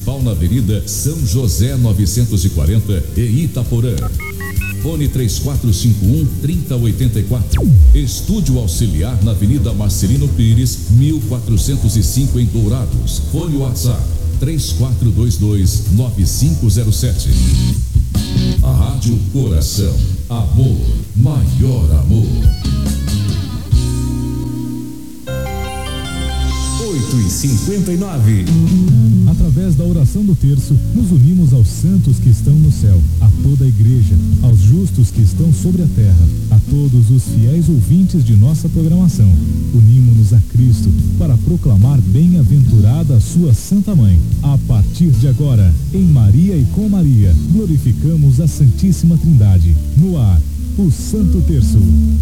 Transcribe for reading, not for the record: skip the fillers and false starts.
Municipal na Avenida São José 940 e Itaporã. Fone 3451-3084. Estúdio Auxiliar na Avenida Marcelino Pires, 1405 em Dourados. Fone WhatsApp 3422-9507. A Rádio Coração. Amor, maior amor. 8h59. Através da oração do terço, nos unimos aos santos que estão no céu, a toda a igreja, aos justos que estão sobre a terra, a todos os fiéis ouvintes de nossa programação. Unimos-nos a Cristo para proclamar bem-aventurada a sua Santa Mãe. A partir de agora, em Maria e com Maria, glorificamos a Santíssima Trindade. No ar, o Santo Terço.